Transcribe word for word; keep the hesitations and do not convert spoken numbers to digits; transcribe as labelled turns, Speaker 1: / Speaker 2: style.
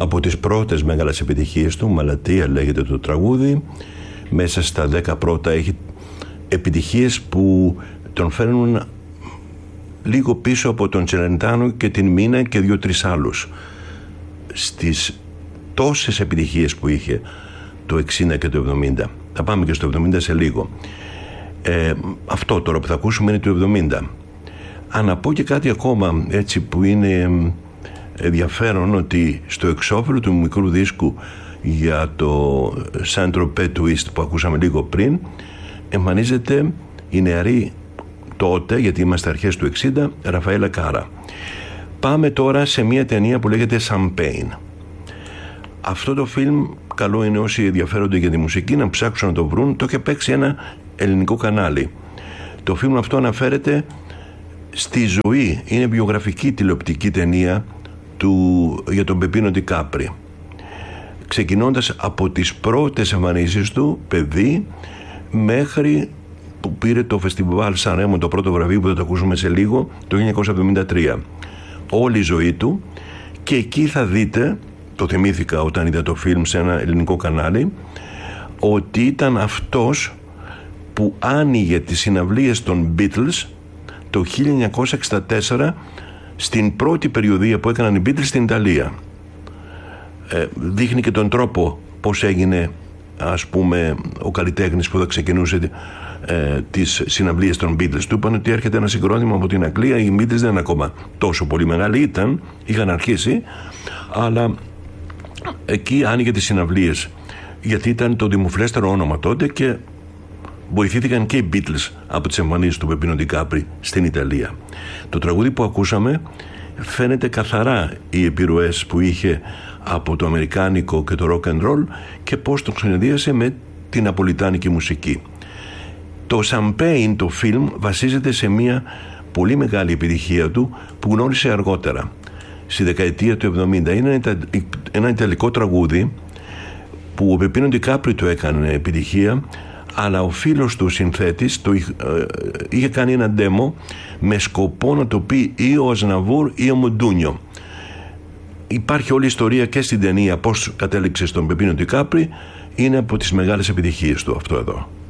Speaker 1: από τις πρώτες μεγάλες επιτυχίες του, Μαλατία λέγεται το τραγούδι. Μέσα στα δέκα πρώτα έχει επιτυχίες που τον φέρνουν λίγο πίσω από τον Τσελεντάνο και την Μίνα και δύο-τρεις άλλους. Στις τόσες επιτυχίες που είχε το εξήντα και το εβδομήντα. Θα πάμε και στο εβδομήντα σε λίγο. Ε, αυτό τώρα που θα ακούσουμε είναι το εβδομήντα. Αν να πω και κάτι ακόμα έτσι που είναι ενδιαφέρον, ότι στο εξώφυλλο του μικρού δίσκου για το Saint-Tropez Twist που ακούσαμε λίγο πριν εμφανίζεται η νεαρή τότε, γιατί είμαστε αρχές του εξήντα, Ραφαέλα Κάρα. Πάμε τώρα σε μια ταινία που λέγεται Champagne. Αυτό το φιλμ, καλό είναι όσοι ενδιαφέρονται για τη μουσική να ψάξουν να το βρουν, το είχε παίξει ένα ελληνικό κανάλι. Το φιλμ αυτό αναφέρεται στη ζωή, είναι βιογραφική τηλεοπτική ταινία του, για τον Πεπίνο Ντικάπρι, ξεκινώντας από τις πρώτες εμφανίσεις του παιδί μέχρι που πήρε το φεστιβάλ Σαν Ρέμο, το πρώτο βραβείο που θα το ακούσουμε σε λίγο, το χίλια εννιακόσια εβδομήντα τρία. Όλη η ζωή του, και εκεί θα δείτε, το θυμήθηκα όταν είδα το φιλμ σε ένα ελληνικό κανάλι, ότι ήταν αυτός που άνοιγε τις συναυλίες των Beatles το χίλια εννιακόσια εξήντα τέσσερα στην πρώτη περιοδία που έκαναν οι Beatles στην Ιταλία. Ε, δείχνει και τον τρόπο πώς έγινε, ας πούμε, ο καλλιτέχνης που θα ξεκινούσε ε, τις συναυλίες των Beatles. Του είπαν ότι έρχεται ένα συγκρότημα από την Αγγλία, οι Beatles δεν είναι ακόμα τόσο πολύ μεγάλοι, ήταν, είχαν αρχίσει, αλλά εκεί άνοιγε τις συναυλίες, γιατί ήταν το δημοφιλέστερο όνομα τότε και βοηθήθηκαν και οι Beatles από τις εμφανίσεις του Πεπίνο Ντικάπρι στην Ιταλία. Το τραγούδι που ακούσαμε φαίνεται καθαρά οι επιρροές που είχε από το αμερικάνικο και το rock and roll και πώς το συνδύασε με την ναπολιτάνικη μουσική. Το Champagne, το φιλμ, βασίζεται σε μια πολύ μεγάλη επιτυχία του που γνώρισε αργότερα, στη δεκαετία του εβδομήντα. Είναι ένα ιταλικό τραγούδι που ο Πεπίνο Ντικάπρι το έκανε επιτυχία, αλλά ο φίλος του συνθέτης το είχε, ε, είχε κάνει ένα demo με σκοπό να το πει ή ο Ασναβούρ ή ο Μοντούνιο. Υπάρχει όλη η ιστορία και στην ταινία πώς κατέληξε στον Πεπίνο Ντικάπρι, είναι από τις μεγάλες επιτυχίες του αυτό εδώ.